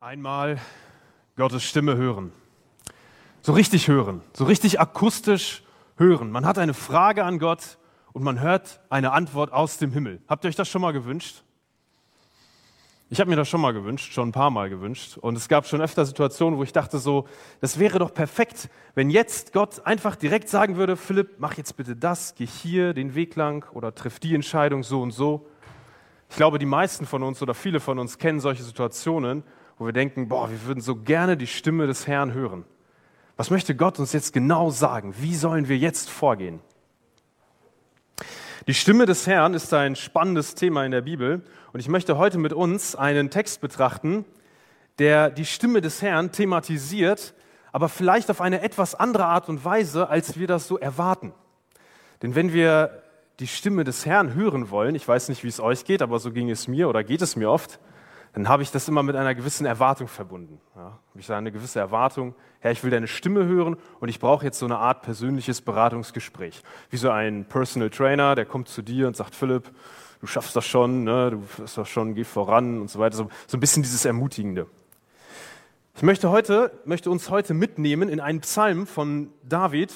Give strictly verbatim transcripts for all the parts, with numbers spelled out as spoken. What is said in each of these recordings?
Einmal Gottes Stimme hören. So richtig hören, so richtig akustisch hören. Man hat eine Frage an Gott und man hört eine Antwort aus dem Himmel. Habt ihr euch das schon mal gewünscht? Ich habe mir das schon mal gewünscht, schon ein paar Mal gewünscht. Und es gab schon öfter Situationen, wo ich dachte so, das wäre doch perfekt, wenn jetzt Gott einfach direkt sagen würde, Philipp, mach jetzt bitte das, geh hier den Weg lang oder triff die Entscheidung so und so. Ich glaube, die meisten von uns oder viele von uns kennen solche Situationen, wo wir denken, boah, wir würden so gerne die Stimme des Herrn hören. Was möchte Gott uns jetzt genau sagen? Wie sollen wir jetzt vorgehen? Die Stimme des Herrn ist ein spannendes Thema in der Bibel und ich möchte heute mit uns einen Text betrachten, der die Stimme des Herrn thematisiert, aber vielleicht auf eine etwas andere Art und Weise, als wir das so erwarten. Denn wenn wir die Stimme des Herrn hören wollen, ich weiß nicht, wie es euch geht, aber so ging es mir oder geht es mir oft, dann habe ich das immer mit einer gewissen Erwartung verbunden. Ja, habe ich da eine gewisse Erwartung, Herr, ich will deine Stimme hören und ich brauche jetzt so eine Art persönliches Beratungsgespräch. Wie so ein Personal Trainer, der kommt zu dir und sagt, Philipp, du schaffst das schon, ne? Du schaffst das schon, geh voran und so weiter. So, so ein bisschen dieses Ermutigende. Ich möchte, heute, möchte uns heute mitnehmen in einen Psalm von David,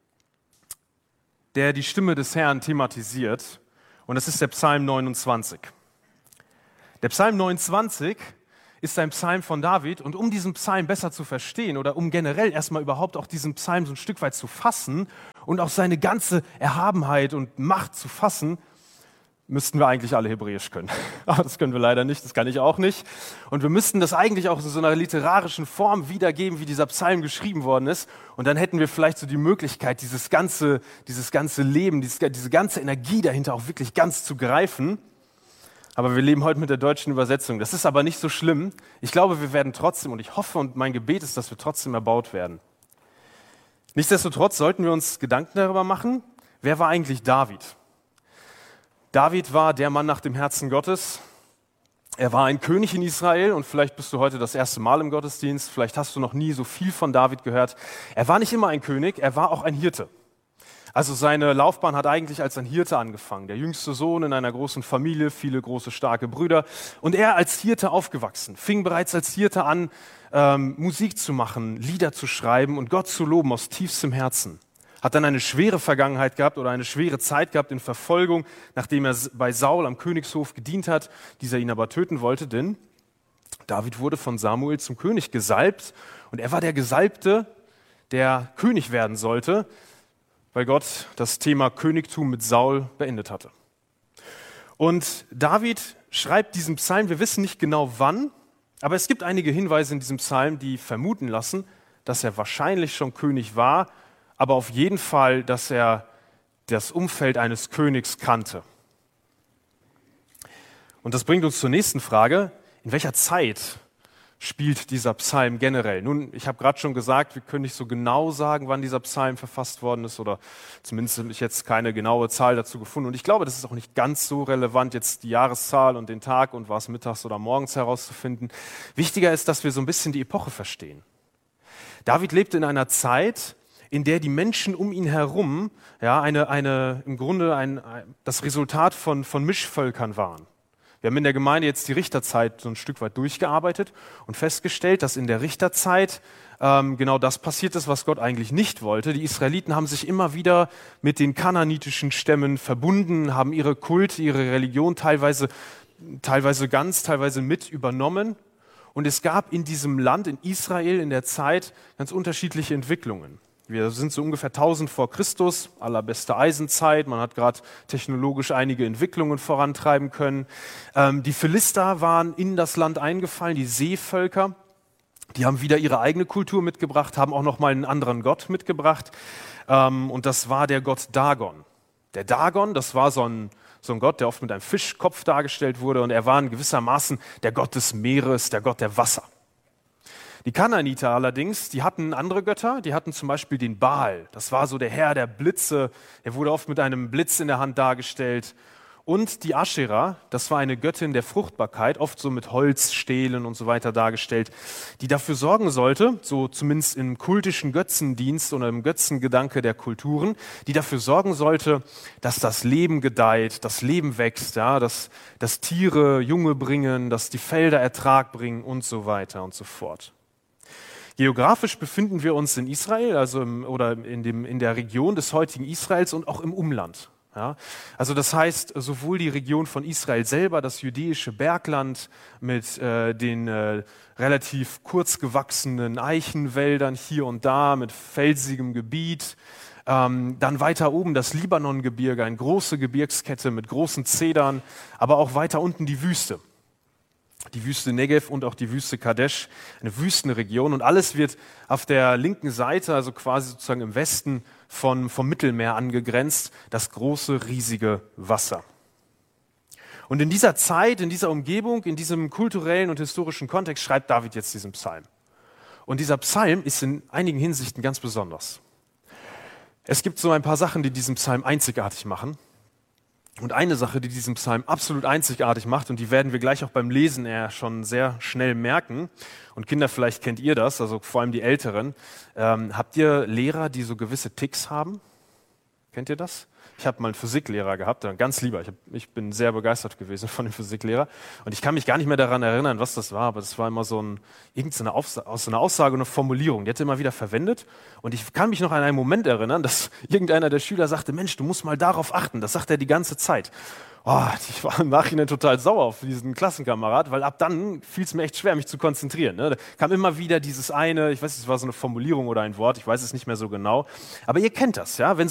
der die Stimme des Herrn thematisiert. Und das ist der Psalm neunundzwanzig. Der Psalm neunundzwanzig ist ein Psalm von David und um diesen Psalm besser zu verstehen oder um generell erstmal überhaupt auch diesen Psalm so ein Stück weit zu fassen und auch seine ganze Erhabenheit und Macht zu fassen, müssten wir eigentlich alle Hebräisch können. Aber das können wir leider nicht, das kann ich auch nicht. Und wir müssten das eigentlich auch in so einer literarischen Form wiedergeben, wie dieser Psalm geschrieben worden ist. Und dann hätten wir vielleicht so die Möglichkeit, dieses ganze, dieses ganze Leben, dieses, diese ganze Energie dahinter auch wirklich ganz zu greifen. Aber wir leben heute mit der deutschen Übersetzung. Das ist aber nicht so schlimm. Ich glaube, wir werden trotzdem, und ich hoffe und mein Gebet ist, dass wir trotzdem erbaut werden. Nichtsdestotrotz sollten wir uns Gedanken darüber machen, wer war eigentlich David? David war der Mann nach dem Herzen Gottes. Er war ein König in Israel und vielleicht bist du heute das erste Mal im Gottesdienst. Vielleicht hast du noch nie so viel von David gehört. Er war nicht immer ein König, er war auch ein Hirte. Also seine Laufbahn hat eigentlich als ein Hirte angefangen. Der jüngste Sohn in einer großen Familie, viele große, starke Brüder. Und er als Hirte aufgewachsen, fing bereits als Hirte an, ähm, Musik zu machen, Lieder zu schreiben und Gott zu loben aus tiefstem Herzen. Hat dann eine schwere Vergangenheit gehabt oder eine schwere Zeit gehabt in Verfolgung, nachdem er bei Saul am Königshof gedient hat, dieser ihn aber töten wollte, denn David wurde von Samuel zum König gesalbt und er war der Gesalbte, der König werden sollte, weil Gott das Thema Königtum mit Saul beendet hatte. Und David schreibt diesen Psalm, wir wissen nicht genau wann, aber es gibt einige Hinweise in diesem Psalm, die vermuten lassen, dass er wahrscheinlich schon König war, aber auf jeden Fall, dass er das Umfeld eines Königs kannte. Und das bringt uns zur nächsten Frage, in welcher Zeit spielt dieser Psalm generell? Nun, ich habe gerade schon gesagt, wir können nicht so genau sagen, wann dieser Psalm verfasst worden ist oder zumindest habe ich jetzt keine genaue Zahl dazu gefunden. Und ich glaube, das ist auch nicht ganz so relevant, jetzt die Jahreszahl und den Tag und war es mittags oder morgens herauszufinden. Wichtiger ist, dass wir so ein bisschen die Epoche verstehen. David lebte in einer Zeit, in der die Menschen um ihn herum ja, eine, eine, im Grunde ein, ein, das Resultat von, von Mischvölkern waren. Wir haben in der Gemeinde jetzt die Richterzeit so ein Stück weit durchgearbeitet und festgestellt, dass in der Richterzeit ähm, genau das passiert ist, was Gott eigentlich nicht wollte. Die Israeliten haben sich immer wieder mit den kanaanitischen Stämmen verbunden, haben ihre Kulte, ihre Religion teilweise, teilweise ganz, teilweise mit übernommen. Und es gab in diesem Land, in Israel in der Zeit, ganz unterschiedliche Entwicklungen. Wir sind so ungefähr tausend vor Christus, allerbeste Eisenzeit. Man hat gerade technologisch einige Entwicklungen vorantreiben können. Ähm, die Philister waren in das Land eingefallen, die Seevölker. Die haben wieder ihre eigene Kultur mitgebracht, haben auch noch mal einen anderen Gott mitgebracht. Ähm, und das war der Gott Dagon. Der Dagon, das war so ein, so ein Gott, der oft mit einem Fischkopf dargestellt wurde. Und er war in gewissermaßen der Gott des Meeres, der Gott der Wasser. Die Kanaaniter allerdings, die hatten andere Götter, die hatten zum Beispiel den Baal. Das war so der Herr der Blitze, er wurde oft mit einem Blitz in der Hand dargestellt. Und die Aschera, das war eine Göttin der Fruchtbarkeit, oft so mit Holzstelen und so weiter dargestellt, die dafür sorgen sollte, so zumindest im kultischen Götzendienst oder im Götzengedanke der Kulturen, die dafür sorgen sollte, dass das Leben gedeiht, das Leben wächst, ja, dass, dass Tiere Junge bringen, dass die Felder Ertrag bringen und so weiter und so fort. Geografisch befinden wir uns in Israel, also im, oder in, dem, in der Region des heutigen Israels und auch im Umland. Ja, also das heißt, sowohl die Region von Israel selber, das jüdische Bergland mit äh, den äh, relativ kurz gewachsenen Eichenwäldern hier und da, mit felsigem Gebiet, ähm, dann weiter oben das Libanongebirge, eine große Gebirgskette mit großen Zedern, aber auch weiter unten die Wüste. Die Wüste Negev und auch die Wüste Kadesh, eine Wüstenregion. Und alles wird auf der linken Seite, also quasi sozusagen im Westen von, vom Mittelmeer angegrenzt, das große, riesige Wasser. Und in dieser Zeit, in dieser Umgebung, in diesem kulturellen und historischen Kontext schreibt David jetzt diesen Psalm. Und dieser Psalm ist in einigen Hinsichten ganz besonders. Es gibt so ein paar Sachen, die diesen Psalm einzigartig machen. Und eine Sache, die diesen Psalm absolut einzigartig macht, und die werden wir gleich auch beim Lesen eher schon sehr schnell merken, und Kinder, vielleicht kennt ihr das, also vor allem die Älteren, ähm, habt ihr Lehrer, die so gewisse Ticks haben? Kennt ihr das? Ich habe mal einen Physiklehrer gehabt, ein ganz lieber, ich, hab, ich bin sehr begeistert gewesen von dem Physiklehrer, und ich kann mich gar nicht mehr daran erinnern, was das war, aber das war immer so ein, irgendeine Aussage, aus so einer Aussage und eine Formulierung, die hat er immer wieder verwendet, und ich kann mich noch an einen Moment erinnern, dass irgendeiner der Schüler sagte, Mensch, du musst mal darauf achten, das sagt er die ganze Zeit. Oh, ich war im Nachhinein total sauer auf diesen Klassenkamerad, weil ab dann fiel es mir echt schwer, mich zu konzentrieren. Ne? Da kam immer wieder dieses eine, ich weiß nicht, es war so eine Formulierung oder ein Wort, ich weiß es nicht mehr so genau, aber ihr kennt das, ja, wenn